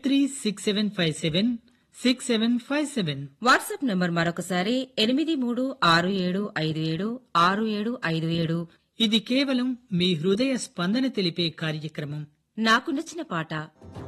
8367576757. WhatsApp number మరొకసారి 8367576757. ఇది కేవలం మీ హృదయ స్పందన తెలిపే కార్యక్రమం. నాకు నచ్చిన పాట.